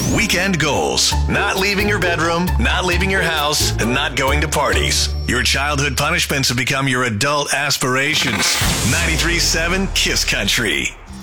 Weekend goals. Not leaving your bedroom, not leaving your house, and not going to parties. Your childhood punishments have become your adult aspirations. 93.7 Kiss Country.